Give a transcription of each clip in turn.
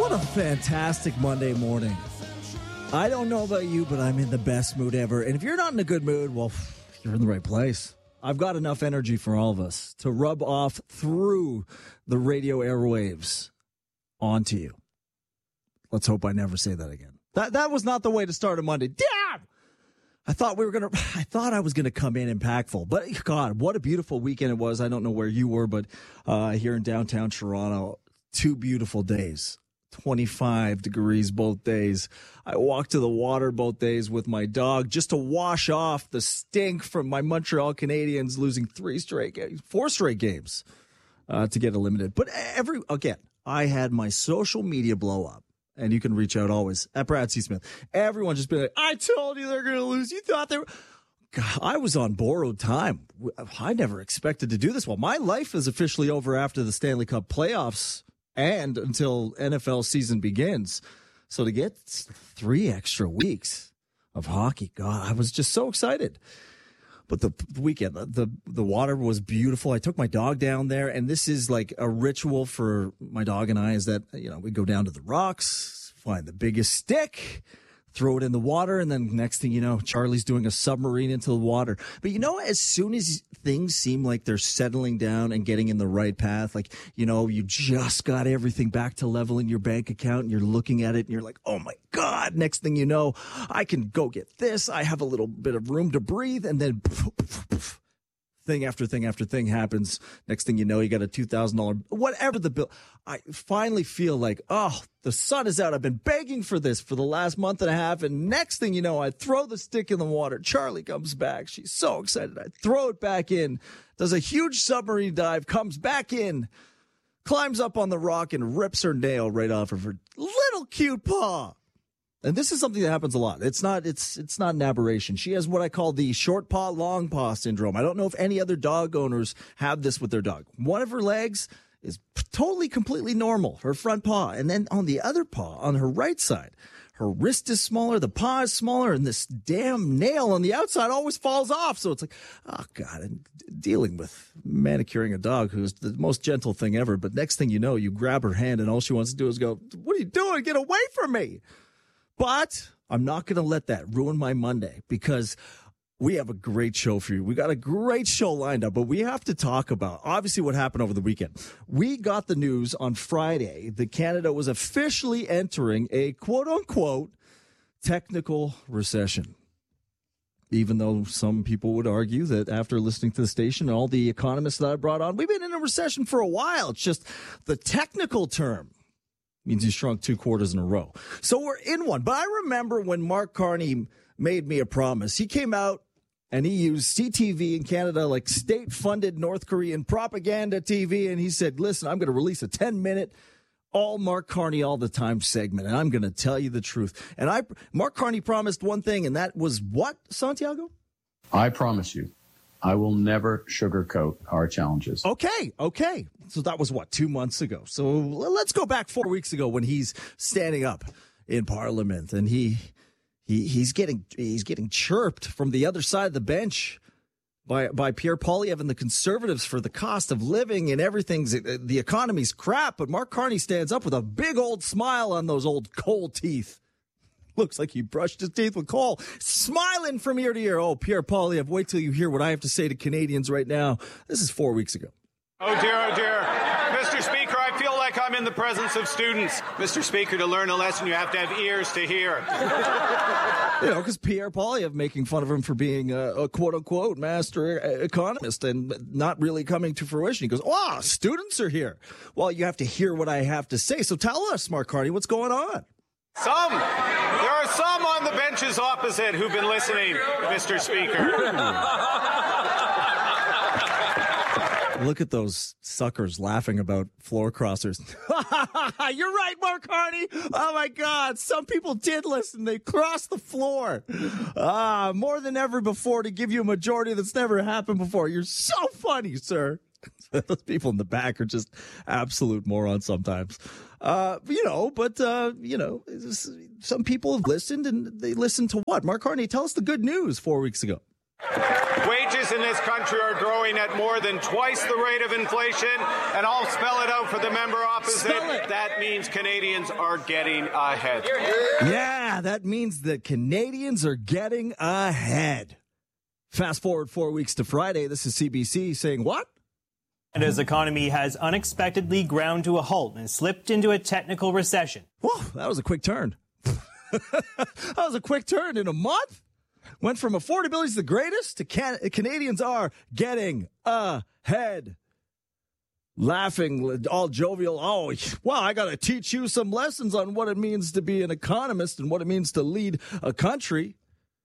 What a fantastic Monday morning. I don't know about you, but I'm in the best mood ever. And if you're not in a good mood, well, you're in the right place. I've got enough energy for all of us to rub off through the radio airwaves onto you. Let's hope I never say that again. That was not the way to start a Monday. Damn! I thought I was gonna come in impactful, but God, what a beautiful weekend it was. I don't know where you were, but here in downtown Toronto, 2 beautiful days. 25 degrees both days. I walked to the water both days with my dog just to wash off the stink from my Montreal Canadiens losing 4 straight games to get eliminated. But I had my social media blow up. And you can reach out always at Brad C. Smith. Everyone just be like, I told you they're going to lose. You thought they were. God, I was on borrowed time. I never expected to do this. Well, my life is officially over after the Stanley Cup playoffs and until NFL season begins. So to get 3 extra weeks of hockey, God, I was just so excited. But the weekend, the water was beautiful. I took my dog down there, and this is like a ritual for my dog and I, is that, we go down to the rocks, find the biggest stick, throw it in the water, and then next thing you know, Charlie's doing a submarine into the water. But as soon as things seem like they're settling down and getting in the right path, like, you just got everything back to level in your bank account and you're looking at it and you're like, oh my God, next thing you know, I can go get this. I have a little bit of room to breathe, and then thing after thing after thing happens. Next thing you know, you got a $2,000, whatever the bill. I finally feel like, oh, the sun is out. I've been begging for this for the last month and a half. And next thing you know, I throw the stick in the water. Charlie comes back. She's so excited. I throw it back in, does a huge submarine dive, comes back in, climbs up on the rock and rips her nail right off of her little cute paw. And this is something that happens a lot. It's not an aberration. She has what I call the short paw, long paw syndrome. I don't know if any other dog owners have this with their dog. One of her legs is totally, completely normal, her front paw. And then on the other paw, on her right side, her wrist is smaller, the paw is smaller, and this damn nail on the outside always falls off. So it's like, oh, God, and dealing with manicuring a dog who's the most gentle thing ever. But next thing you know, you grab her hand, and all she wants to do is go, what are you doing? Get away from me. But I'm not going to let that ruin my Monday, because we have a great show for you. We got a great show lined up, but we have to talk about, obviously, what happened over the weekend. We got the news on Friday that Canada was officially entering a quote-unquote technical recession. Even though some people would argue that after listening to the station and all the economists that I brought on, we've been in a recession for a while. It's just the technical term means you shrunk 2 quarters in a row. So we're in one. But I remember when Mark Carney made me a promise. He came out and he used CTV in Canada, like state-funded North Korean propaganda TV, and he said, listen, I'm going to release a 10-minute all Mark Carney all the time segment, and I'm going to tell you the truth. And Mark Carney promised one thing, and that was what, Santiago? I promise you, I will never sugarcoat our challenges. Okay. So that was, 2 months ago. So let's go back 4 weeks ago when he's standing up in Parliament and he's getting chirped from the other side of the bench by Pierre Poilievre and the Conservatives for the cost of living and the economy's crap. But Mark Carney stands up with a big old smile on those old coal teeth. Looks like he brushed his teeth with coal, smiling from ear to ear. Oh, Pierre Poilievre, wait till you hear what I have to say to Canadians right now. This is 4 weeks ago. Oh, dear. Mr. Speaker, I feel like I'm in the presence of students. Mr. Speaker, to learn a lesson, you have to have ears to hear. Because Pierre Poilievre making fun of him for being a quote-unquote master economist and not really coming to fruition. He goes, students are here. Well, you have to hear what I have to say. So tell us, Mark Carney, what's going on? There are some on the benches opposite who've been listening, Mr. Speaker. Look at those suckers laughing about floor crossers. You're right, Mark Carney. Oh, my God. Some people did listen. They crossed the floor. More than ever before to give you a majority that's never happened before. You're so funny, sir. Those people in the back are just absolute morons sometimes. Some people have listened, and they listened to what? Mark Carney, tell us the good news 4 weeks ago. Wages in this country are growing at more than twice the rate of inflation, and I'll spell it out for the member opposite. That means Canadians are getting ahead. Yeah, that means that Canadians are getting ahead. Fast forward 4 weeks to Friday. This is CBC saying what? Canada's economy has unexpectedly ground to a halt and slipped into a technical recession. Whoa, that was a quick turn. That was a quick turn in a month. Went from affordability is the greatest to Canadians are getting ahead. Laughing, all jovial. Oh, wow, I got to teach you some lessons on what it means to be an economist and what it means to lead a country.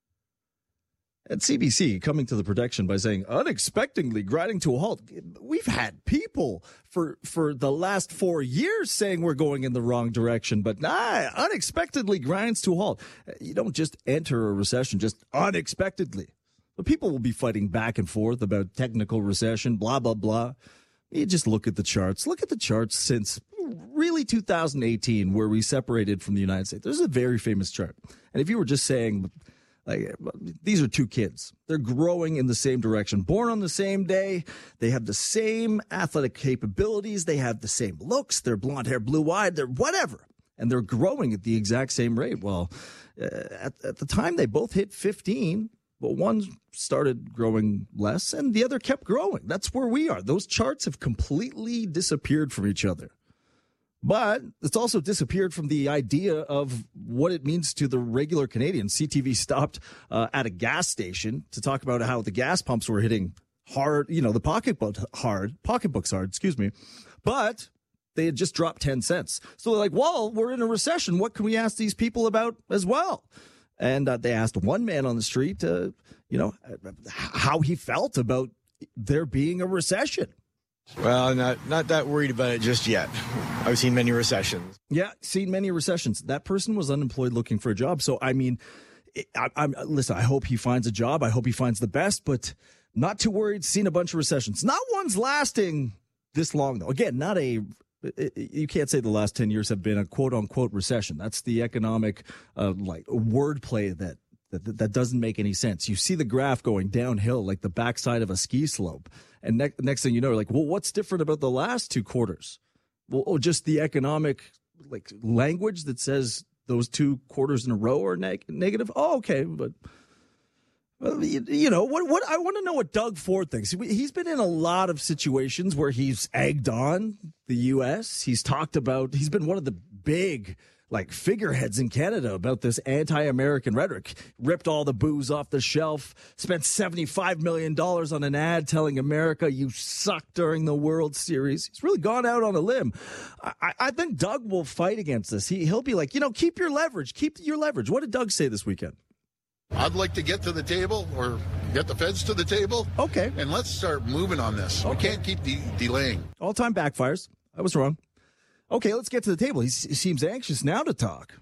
At CBC, coming to the protection by saying, unexpectedly grinding to a halt. We've had people for the last 4 years saying we're going in the wrong direction, but unexpectedly grinds to a halt. You don't just enter a recession just unexpectedly. The people will be fighting back and forth about technical recession, blah, blah, blah. You just look at the charts. Look at the charts since really 2018, where we separated from the United States. There's a very famous chart. And if you were just saying, like, these are two kids. They're growing in the same direction. Born on the same day. They have the same athletic capabilities. They have the same looks. They're blonde hair, blue-eyed. They're whatever. And they're growing at the exact same rate. Well, at the time, they both hit 15. But one started growing less and the other kept growing. That's where we are. Those charts have completely disappeared from each other. But it's also disappeared from the idea of what it means to the regular Canadian. CTV stopped at a gas station to talk about how the gas pumps were hitting hard, the pocketbooks hard, but they had just dropped 10 cents. So they're like, well, we're in a recession. What can we ask these people about as well? And they asked one man on the street, how he felt about there being a recession. Well, not that worried about it just yet. I've seen many recessions. Yeah, seen many recessions. That person was unemployed looking for a job. So, I mean, listen, I hope he finds a job. I hope he finds the best, but not too worried. Seen a bunch of recessions. Not one's lasting this long, though. Again, you can't say the last 10 years have been a quote-unquote recession. That's the economic wordplay that doesn't make any sense. You see the graph going downhill like the backside of a ski slope. And next thing you know, like, well, what's different about the last 2 quarters? Well, just the economic language that says those 2 quarters in a row are negative. Oh, okay, but what I want to know what Doug Ford thinks. He's been in a lot of situations where he's egged on the U.S. He's been one of the big figureheads in Canada about this anti-American rhetoric. Ripped all the booze off the shelf, spent $75 million on an ad telling America you suck during the World Series. He's really gone out on a limb. I think Doug will fight against this. He'll be like, keep your leverage. Keep your leverage. What did Doug say this weekend? I'd like to get to the table or get the feds to the table. Okay. And let's start moving on this. Okay. We can't keep delaying. All-time backfires. I was wrong. Okay, let's get to the table. He seems anxious now to talk.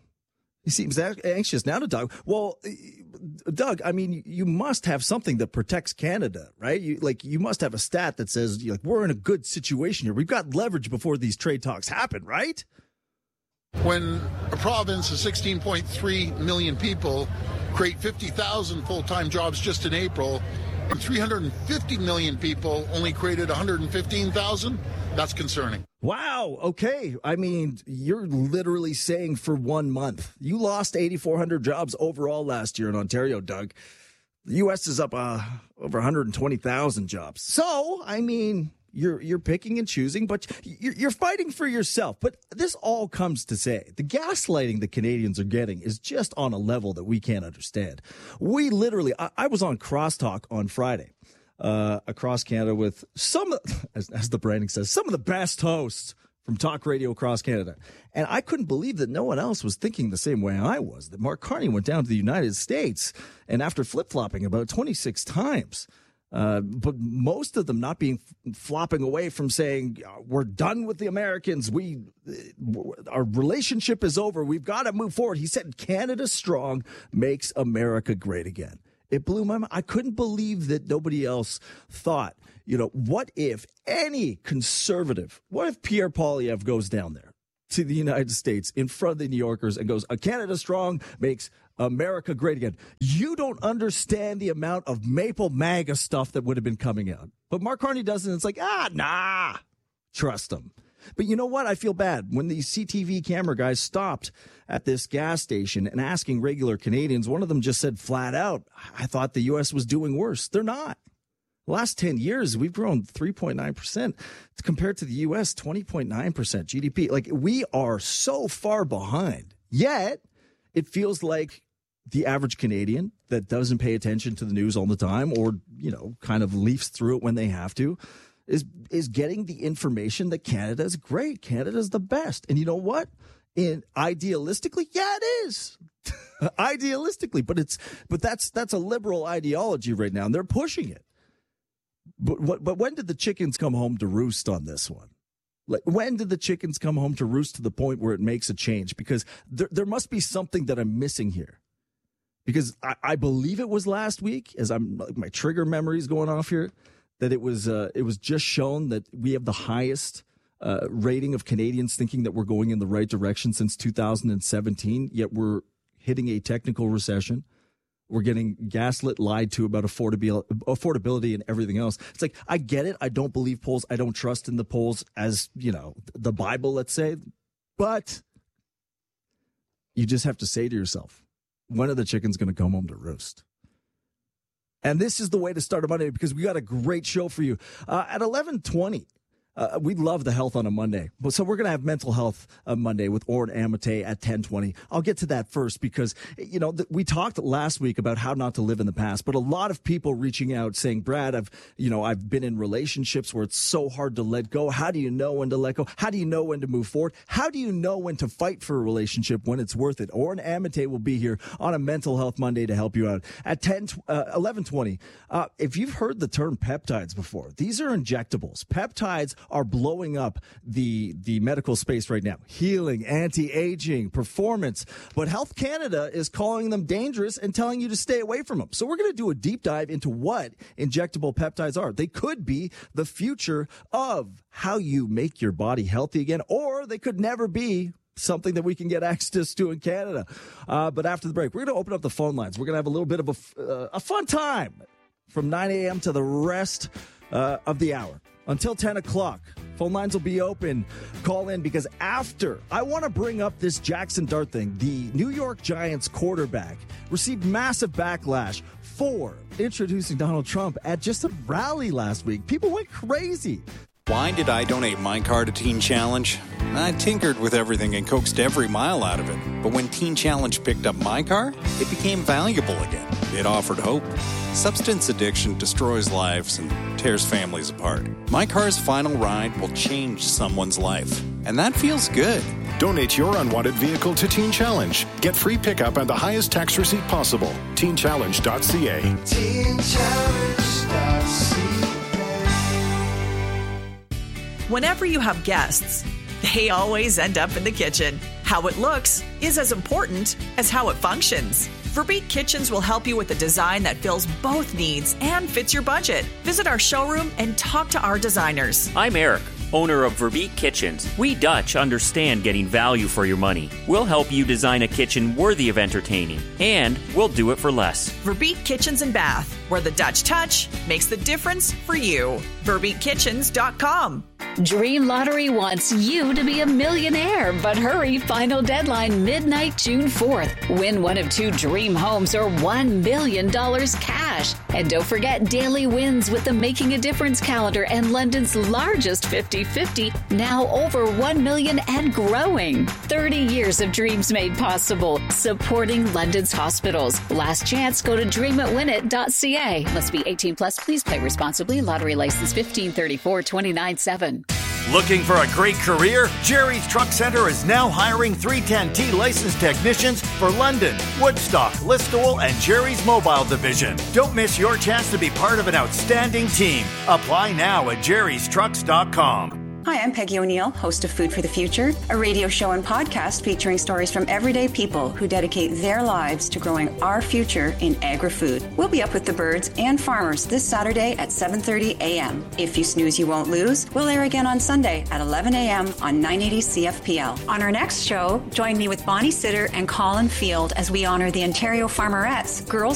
Well, Doug, I mean, you must have something that protects Canada, right? You must have a stat that says we're in a good situation here. We've got leverage before these trade talks happen, right? When a province of 16.3 million people create 50,000 full-time jobs just in April, and 350 million people only created 115,000, that's concerning. Wow. Okay. I mean, you're literally saying for 1 month, you lost 8,400 jobs overall last year in Ontario, Doug. The U.S. is up over 120,000 jobs. So, I mean, you're picking and choosing, but you're fighting for yourself. But this all comes to say the gaslighting the Canadians are getting is just on a level that we can't understand. We literally, I was on Crosstalk on Friday. Across Canada with some, as the branding says, some of the best hosts from talk radio across Canada. And I couldn't believe that no one else was thinking the same way I was, that Mark Carney went down to the United States and after flip-flopping about 26 times, but most of them not being flopping away from saying, we're done with the Americans. Our relationship is over. We've got to move forward. He said, Canada strong makes America great again. It blew my mind. I couldn't believe that nobody else thought, what if any conservative, what if Pierre Poilievre goes down there? to the United States in front of the New Yorkers and goes, Canada strong makes America great again. You don't understand the amount of Maple MAGA stuff that would have been coming out. But Mark Carney doesn't. It's like, nah, trust him. But you know what? I feel bad. When the CTV camera guys stopped at this gas station and asking regular Canadians, one of them just said flat out, I thought the U.S. was doing worse. They're not. The last 10 years, we've grown 3.9% compared to the U.S., 20.9% GDP. Like, we are so far behind. Yet, it feels like the average Canadian that doesn't pay attention to the news all the time or, kind of leafs through it when they have to is getting the information that Canada is great. Canada is the best. And you know what? Idealistically, yeah, it is. Idealistically, but that's a liberal ideology right now, and they're pushing it. But when did the chickens come home to roost on this one? Like, when did the chickens come home to roost to the point where it makes a change? Because there must be something that I'm missing here. Because I believe it was last week, as my trigger memory is going off here, that it was just shown that we have the highest rating of Canadians thinking that we're going in the right direction since 2017, yet we're hitting a technical recession. We're getting gaslit, lied to about affordability and everything else. It's like, I get it. I don't believe polls. I don't trust in the polls as, the Bible, let's say. But you just have to say to yourself, when are the chickens going to come home to roost? And this is the way to start a Monday, because we got a great show for you. At 11:20, we love the health on a Monday. So we're going to have mental health Monday with Oren Amate at 10:20. I'll get to that first because, we talked last week about how not to live in the past, but a lot of people reaching out saying, Brad, I've been in relationships where it's so hard to let go. How do you know when to let go? How do you know when to move forward? How do you know when to fight for a relationship when it's worth it? Oren Amate will be here on a Mental Health Monday to help you out at 11:20. If you've heard the term peptides before, these are injectables. Peptides are blowing up the medical space right now. Healing, anti-aging, performance. But Health Canada is calling them dangerous and telling you to stay away from them. So we're going to do a deep dive into what injectable peptides are. They could be the future of how you make your body healthy again, or they could never be something that we can get access to in Canada. But after the break, we're going to open up the phone lines. We're going to have a little bit of a fun time from 9 a.m. to the rest of the hour. Until 10 o'clock, phone lines will be open. Call in, because after, I want to bring up this Jackson Dart thing. The New York Giants quarterback received massive backlash for introducing Donald Trump at just a rally last week. People went crazy. Why did I donate my car to Teen Challenge? I tinkered with everything and coaxed every mile out of it. But when Teen Challenge picked up my car, it became valuable again. It offered hope. Substance addiction destroys lives and tears families apart. My car's final ride will change someone's life. And that feels good. Donate your unwanted vehicle to Teen Challenge. Get free pickup and the highest tax receipt possible. TeenChallenge.ca. TeenChallenge.ca. Whenever you have guests, they always end up in the kitchen. How it looks is as important as how it functions. Verbeek Kitchens will help you with a design that fills both needs and fits your budget. Visit our showroom and talk to our designers. I'm Eric, owner of Verbeek Kitchens. We Dutch understand getting value for your money. We'll help you design a kitchen worthy of entertaining, and we'll do it for less. Verbeek Kitchens and Bath, where the Dutch touch makes the difference for you. VerbeekKitchens.com. Dream Lottery wants you to be a millionaire, but hurry, final deadline midnight June 4th. Win one of 2 dream homes or $1 million cash. And don't forget daily wins with the Making a Difference calendar and London's largest 50/50, now over 1 million and growing. 30 years of dreams made possible, supporting London's hospitals. Last chance, go to dreamitwinit.ca. Must be 18 plus. Please play responsibly. Lottery license 1534-29-7. Looking for a great career? Jerry's Truck Center is now hiring 310T licensed technicians for London, Woodstock, Listowel, and Jerry's Mobile Division. Don't miss your chance to be part of an outstanding team. Apply now at jerrystrucks.com. Hi, I'm Peggy O'Neill, host of Food for the Future, a radio show and podcast featuring stories from everyday people who dedicate their lives to growing our future in agri-food. We'll be up with the birds and farmers this Saturday at 7:30 a.m. If you snooze, you won't lose. We'll air again on Sunday at 11 a.m. on 980 CFPL. On our next show, join me with Bonnie Sitter and Colin Field as we honor the Ontario Farmerettes, girls